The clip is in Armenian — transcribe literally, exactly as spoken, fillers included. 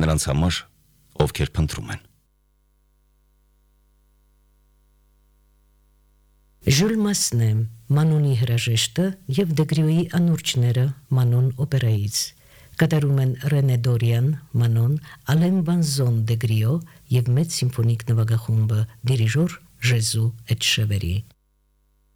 նրանց համար, ովքեր փնտրում են։ Ժյուլ Մասնե, Մանոնի հրաժեշտը և Դեգրիոյի անուրջները Մանոն օպերայից։ Կատարում են Ռենե Դորյան, Մանոն, Ալեն Բանզոն Դեգրիո և մեծ սիմֆոնիկ նվագախումբը, դիրիժոր Ժեզու Էտշևերի։